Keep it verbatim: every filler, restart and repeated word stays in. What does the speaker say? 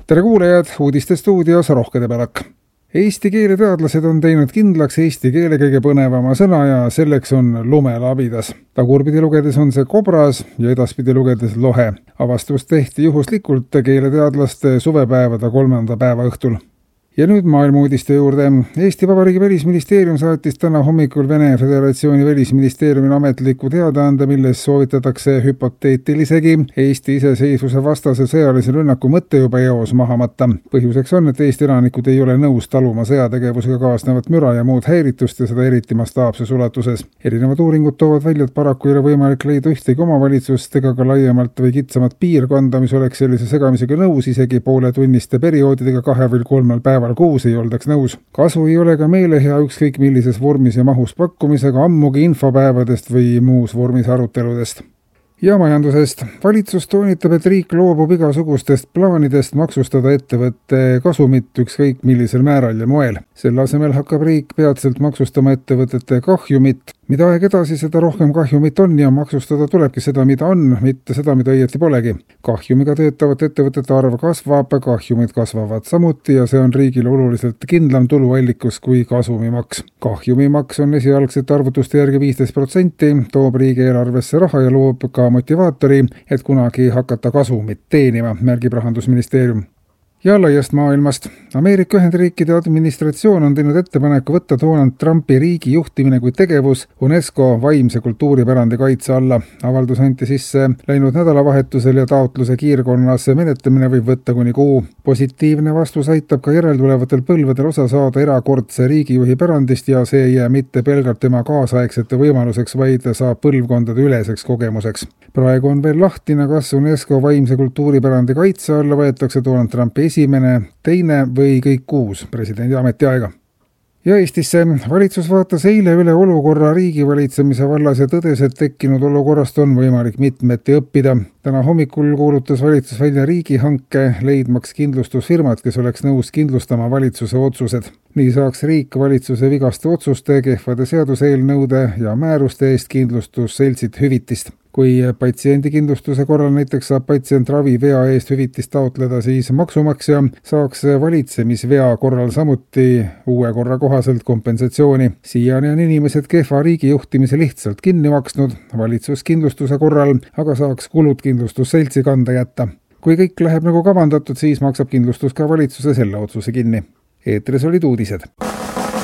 tere kuulajad, uudiste stuudios Rohke Debelak. Eesti keeleteadlased on teinud kindlaks eesti keele kõige põnevama sõna ja selleks on lumelabidas. Tagurpidi lugedes on see kobras ja edaspidi lugedes lohe. Avastus tehti juhuslikult keeleteadlaste suvepäevade kolmanda päeva õhtul. Ja nüüd maailmauudiste juurde. Eesti Vabariigi Välisministeerium saatis täna hommikul Vene Föderatsiooni Välisministeeriumi ametliku teadaande, milles soovitatakse hüpoteetilisegi Eesti iseseisvuse vastase sõjalise rünnaku mõtte juba eos maha matta. Põhjuseks on, et Eesti elanikud ei ole nõus taluma sõjategevusega kaasnevat müra ja muud häiritust ja seda eriti mastaapses ulatuses. Erinevad uuringud toovad välja, et paraku ei ole võimalik leida ühtegi omavalitsust ega ka laiemalt või kitsamat piirkonda, mis oleks sellise segamisega nõus, isegi poole tunniste perioodidega kahe või kolmel päeval kuus ei oldaks nõus. Kasu ei ole ka meile hea ükskõik millises vormis ja mahus pakkumisega, ammugi infopäevadest või muus vormis aruteludest. Ja majandusest. Valitsus toonitab, et riik loobub igasugustest plaanidest maksustada ettevõtte kasumit ükskõik millisel määral ja moel. Selle asemel hakkab riik peatselt maksustama ettevõtete kahjumit. Mida aeg edasi, seda rohkem kahjumit on ja maksustada tulebki seda, mida on, mitte seda, mida õieti polegi. Kahjumiga töötavate ettevõtete arv kasvab, kahjumid kasvavad samuti ja see on riigile oluliselt kindlam tuluallikus kui kasumimaks. Kahjumimaks on esialgsete arvutuste järgi viisteist protsenti, toob riigieelarvesse raha ja loob ka motivaatori, et kunagi hakata kasumit teenima, märgib Rahandusministeerium. Ja laiast maailmast. Ameerika Ühendriikide administratsioon on teinud ettepaneku võtta Donald Trumpi riigi juhtimine kui tegevus UNESCO vaimse kultuuripärandi kaitse alla. Avaldus anti sisse läinud nädalavahetusel ja taotluse kiirkorras menetlemine võib võtta kuni kuu. Positiivne vastus aitab ka järeltulevatel põlvedel osa saada erakordse riigijuhi pärandist ja see ei jää mitte pelgalt tema kaasaegsete võimaluseks, vaid saab põlvkondade üleseks kogemuseks. Praegu on veel lahtine, kas UNESCO vaimse kultuuripärandi kaitse alla võetakse Donald Trumpi esimene, teine või kõik kuus presidendi ametiaega. Ja Eestisse. Valitsus vaatas eile üle olukorra riigivalitsemise vallas ja tõdes, et tekkinud olukorrast on võimalik mitmeti õppida. Täna hommikul kuulutas valitsus välja riigihanke, leidmaks kindlustusfirmad, kes oleks nõus kindlustama valitsuse otsused. Nii saaks riik valitsuse vigaste otsuste, kehvade seaduseelnõude ja määruste eest kindlustusseltsid hüvitist. Kui patsiendikindlustuse korral näiteks saab patsient ravivea eest hüvitist taotleda, siis maksumaksja saaks valitsemisvea korral samuti uue korra kohaselt kompensatsiooni. Siiani on inimesed kehva riigijuhtimise lihtsalt kinni maksnud, valitsuskindlustuse korral aga saaks kulud kindlustusseltsi kanda jätta. Kui kõik läheb nagu kavandatud, siis maksab kindlustus ka valitsuse selle otsuse kinni. Eetris olid uudised.